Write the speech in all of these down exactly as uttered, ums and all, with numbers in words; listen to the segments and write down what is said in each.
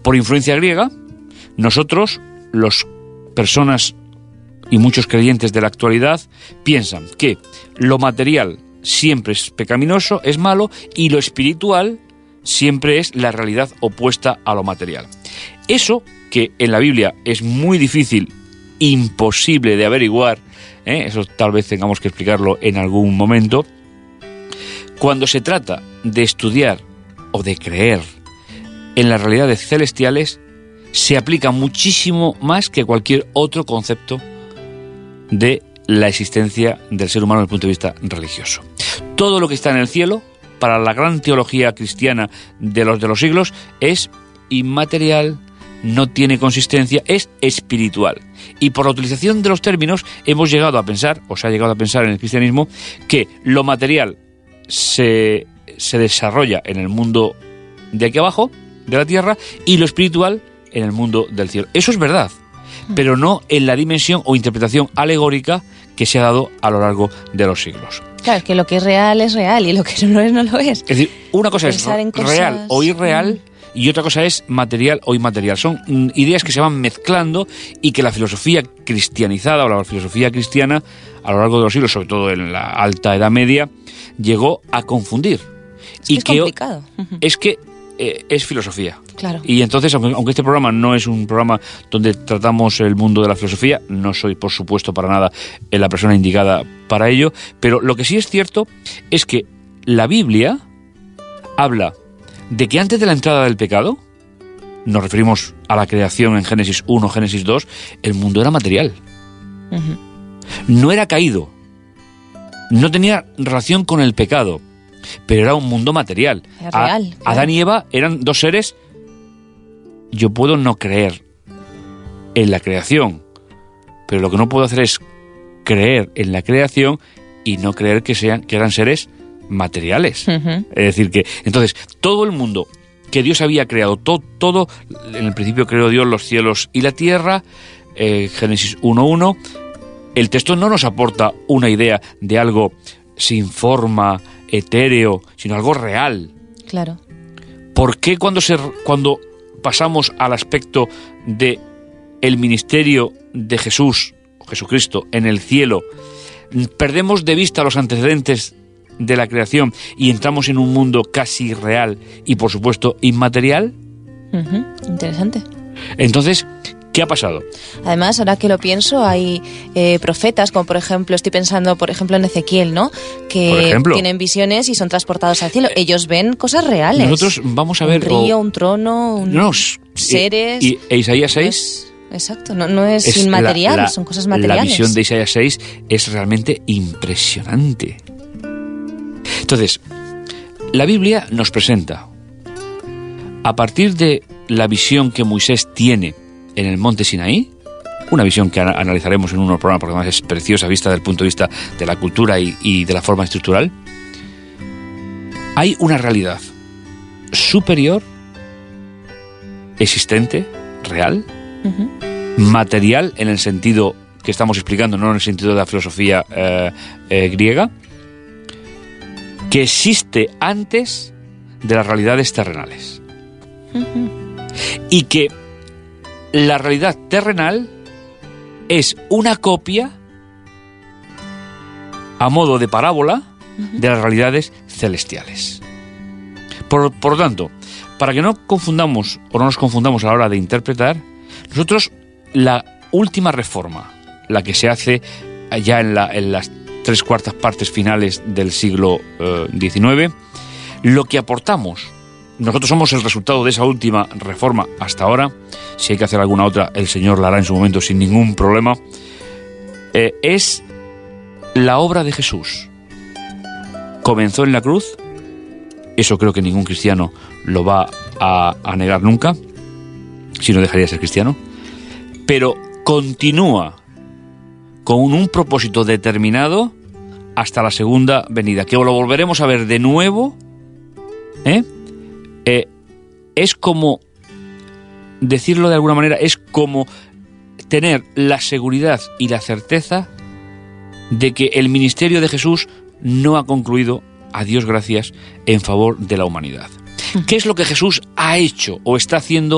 por influencia griega, nosotros, las personas y muchos creyentes de la actualidad, piensan que lo material siempre es pecaminoso, es malo, y lo espiritual siempre es la realidad opuesta a lo material. Eso, que en la Biblia es muy difícil, imposible de averiguar, ¿eh? Eso tal vez tengamos que explicarlo en algún momento, cuando se trata de estudiar o de creer en las realidades celestiales, se aplica muchísimo más que cualquier otro concepto de la existencia del ser humano desde el punto de vista religioso. Todo lo que está en el cielo, para la gran teología cristiana de los de los siglos, es inmaterial, no tiene consistencia, es espiritual. Y por la utilización de los términos hemos llegado a pensar, o se ha llegado a pensar en el cristianismo, que lo material se, se desarrolla en el mundo de aquí abajo, de la tierra, y lo espiritual en el mundo del cielo. Eso es verdad, pero no en la dimensión o interpretación alegórica que se ha dado a lo largo de los siglos. Claro, es que lo que es real es real y lo que no lo es, no lo es. Es decir, una cosa Pensar es en cosas... real o irreal, y otra cosa es material o inmaterial. Son mm, ideas que se van mezclando y que la filosofía cristianizada o la filosofía cristiana a lo largo de los siglos, sobre todo en la Alta Edad Media, llegó a confundir. Es que y es que complicado. Es que eh, es filosofía. Claro. Y entonces, aunque, aunque este programa no es un programa donde tratamos el mundo de la filosofía, no soy, por supuesto, para nada eh, la persona indicada para ello, pero lo que sí es cierto es que la Biblia habla de que antes de la entrada del pecado, nos referimos a la creación en Génesis uno, Génesis dos, el mundo era material. Uh-huh. No era caído. No tenía relación con el pecado, pero era un mundo material. Era real. A, claro. Adán y Eva eran dos seres. Yo puedo no creer en la creación, pero lo que no puedo hacer es creer en la creación y no creer que sean que eran seres materiales. Uh-huh. Es decir, que entonces todo el mundo que Dios había creado, todo, todo en el principio creó Dios los cielos y la tierra, eh, Génesis uno uno, el texto no nos aporta una idea de algo sin forma, etéreo, sino algo real. Claro. ¿Por qué cuando, se, cuando pasamos al aspecto de el ministerio de Jesús, Jesucristo, en el cielo, perdemos de vista los antecedentes de la creación y entramos en un mundo casi real y, por supuesto, inmaterial? Uh-huh. Interesante. Entonces, ¿qué ha pasado? Además, ahora que lo pienso, hay eh, profetas, como por ejemplo, estoy pensando, por ejemplo, en Ezequiel, ¿no? Que tienen visiones y son transportados al cielo. Ellos ven cosas reales. Nosotros vamos a ver... Un río, o... un trono, un... no, seres... ¿Y, y Isaías seis? Es, exacto, no, no es, es inmaterial, la, la, son cosas materiales. La visión de Isaías seis es realmente impresionante. Entonces, la Biblia nos presenta, a partir de la visión que Moisés tiene en el monte Sinaí, una visión que analizaremos en unos programas porque además es preciosa vista desde el punto de vista de la cultura y, y de la forma estructural, hay una realidad superior, existente, real, uh-huh. material en el sentido que estamos explicando, no en el sentido de la filosofía eh, eh, griega, que existe antes de las realidades terrenales. Uh-huh. Y que la realidad terrenal es una copia, a modo de parábola, uh-huh. de las realidades celestiales. Por, por lo tanto, para que no confundamos o no nos confundamos a la hora de interpretar, nosotros la última reforma, la que se hace ya en, la, en las tres cuartas partes finales del siglo eh, diecinueve, lo que aportamos, nosotros somos el resultado de esa última reforma hasta ahora. Si hay que hacer alguna otra, el Señor la hará en su momento sin ningún problema. Eh, es la obra de Jesús. Comenzó en la cruz, eso creo que ningún cristiano lo va a, a negar nunca, si no dejaría de ser cristiano, pero continúa con un propósito determinado hasta la segunda venida, que lo volveremos a ver de nuevo, ¿eh? Eh, es como, decirlo de alguna manera, es como tener la seguridad y la certeza de que el ministerio de Jesús no ha concluido, a Dios gracias, en favor de la humanidad. ¿Qué es lo que Jesús ha hecho o está haciendo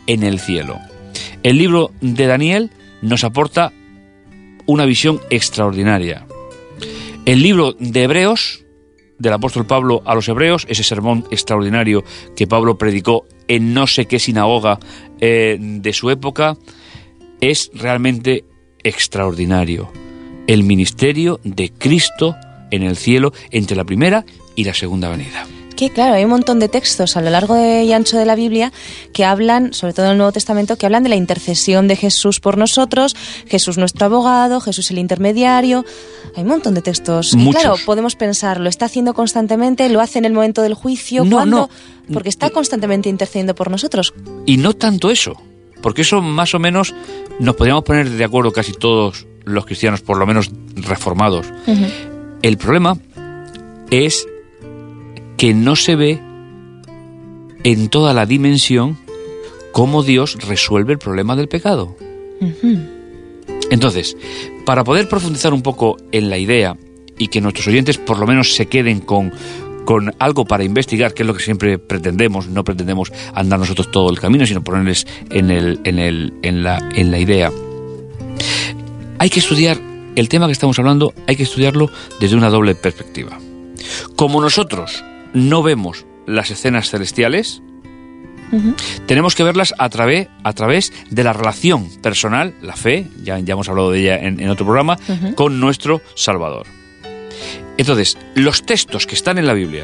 en el cielo. El libro de Daniel nos aporta una visión extraordinaria. El libro de Hebreos, del apóstol Pablo a los hebreos, ese sermón extraordinario que Pablo predicó en no sé qué sinagoga eh, de su época, es realmente extraordinario. El ministerio de Cristo en el cielo entre la primera y la segunda venida. Que claro, hay un montón de textos a lo largo de y ancho de la Biblia que hablan, sobre todo en el Nuevo Testamento, que hablan de la intercesión de Jesús por nosotros, Jesús nuestro abogado, Jesús el intermediario. Hay un montón de textos. Muchos. Y claro, podemos pensar, lo está haciendo constantemente, lo hace en el momento del juicio, no, ¿cuándo? No. Porque está constantemente intercediendo por nosotros. Y no tanto eso, porque eso más o menos nos podríamos poner de acuerdo casi todos los cristianos, por lo menos reformados. Uh-huh. El problema es que no se ve en toda la dimensión cómo Dios resuelve el problema del pecado. Uh-huh. Entonces, para poder profundizar un poco en la idea y que nuestros oyentes por lo menos se queden con, con algo para investigar, que es lo que siempre pretendemos, no pretendemos andar nosotros todo el camino, sino ponerles en, el, en, el, en, la, en la idea. Hay que estudiar el tema que estamos hablando, hay que estudiarlo desde una doble perspectiva. Como nosotros no vemos las escenas celestiales, uh-huh. tenemos que verlas a través, a través de la relación personal, la fe, ya, ya hemos hablado de ella en, en otro programa, uh-huh. con nuestro Salvador. Entonces, los textos que están en la Biblia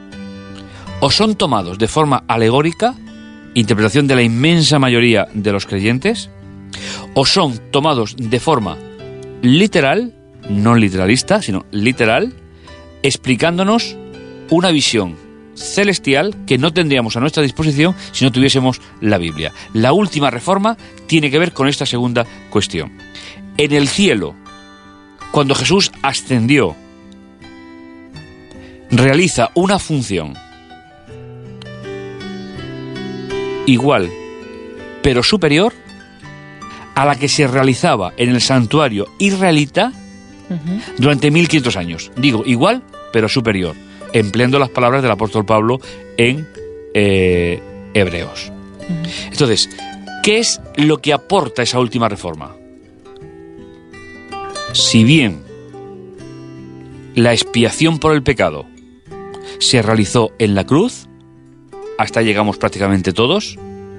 o son tomados de forma alegórica, interpretación de la inmensa mayoría de los creyentes, o son tomados de forma literal, no literalista, sino literal, explicándonos una visión celestial que no tendríamos a nuestra disposición si no tuviésemos la Biblia. La última reforma tiene que ver con esta segunda cuestión. En el cielo, cuando Jesús ascendió, realiza una función igual, pero superior a la que se realizaba en el santuario israelita uh-huh. durante mil quinientos años. Digo, igual, pero superior, empleando las palabras del apóstol Pablo en eh, Hebreos. Uh-huh. Entonces, ¿qué es lo que aporta esa última reforma? Si bien la expiación por el pecado se realizó en la cruz, hasta llegamos prácticamente todos,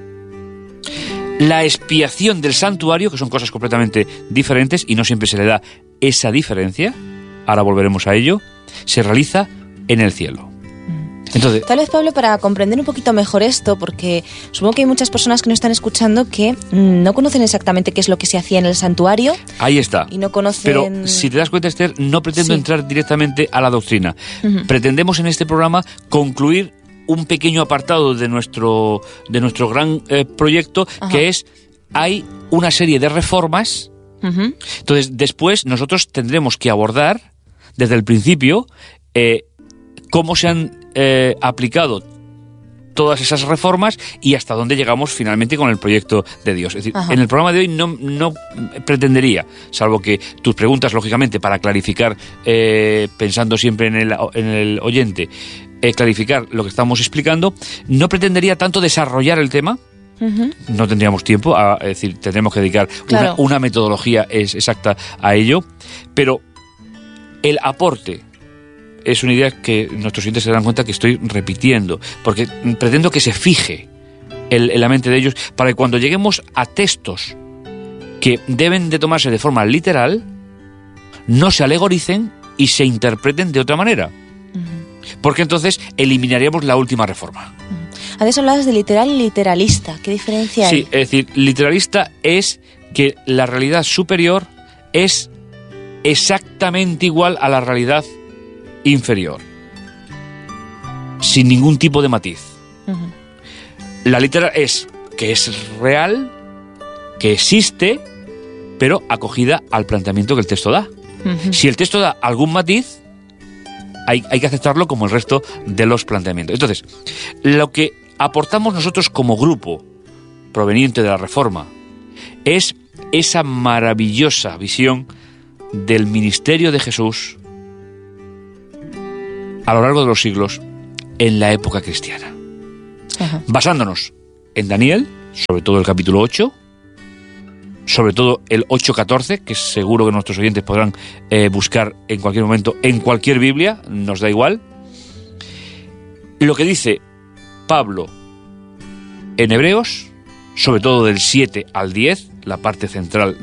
la expiación del santuario, que son cosas completamente diferentes y no siempre se le da esa diferencia, ahora volveremos a ello, se realiza en el cielo. Entonces, tal vez, Pablo, para comprender un poquito mejor esto, porque supongo que hay muchas personas que nos están escuchando que no conocen exactamente qué es lo que se hacía en el santuario. Ahí está. Y no conocen... Pero si te das cuenta, Esther, no pretendo sí. entrar directamente a la doctrina. Uh-huh. Pretendemos en este programa concluir un pequeño apartado de nuestro, de nuestro gran eh, proyecto, Ajá. que es, hay una serie de reformas. Uh-huh. Entonces, después nosotros tendremos que abordar desde el principio eh, cómo se han eh, aplicado todas esas reformas y hasta dónde llegamos finalmente con el proyecto de Dios. Es decir, Ajá. en el programa de hoy no, no pretendería, salvo que tus preguntas, lógicamente, para clarificar, eh, pensando siempre en el, en el oyente, eh, clarificar lo que estamos explicando, no pretendería tanto desarrollar el tema. Uh-huh. No tendríamos tiempo, a, es decir, tendremos que dedicar claro. una, una metodología es exacta a ello, pero el aporte es una idea que nuestros oyentes se dan cuenta que estoy repitiendo, porque pretendo que se fije el, en la mente de ellos para que cuando lleguemos a textos que deben de tomarse de forma literal, no se alegoricen y se interpreten de otra manera. Uh-huh. Porque entonces eliminaríamos la última reforma. Uh-huh. Antes hablabas de literal y literalista. ¿Qué diferencia hay? Sí, es decir, literalista es que la realidad superior es exactamente igual a la realidad inferior, sin ningún tipo de matiz. Uh-huh. La literal es que es real, que existe, pero acogida al planteamiento que el texto da. Uh-huh. Si el texto da algún matiz, hay, hay que aceptarlo como el resto de los planteamientos. Entonces, lo que aportamos nosotros como grupo proveniente de la Reforma es esa maravillosa visión del ministerio de Jesús a lo largo de los siglos en la época cristiana. Ajá. Basándonos en Daniel, sobre todo el capítulo ocho, sobre todo el ocho catorce, que seguro que nuestros oyentes podrán eh, buscar en cualquier momento, en cualquier Biblia, nos da igual. Lo que dice Pablo en Hebreos, sobre todo del siete al diez, la parte central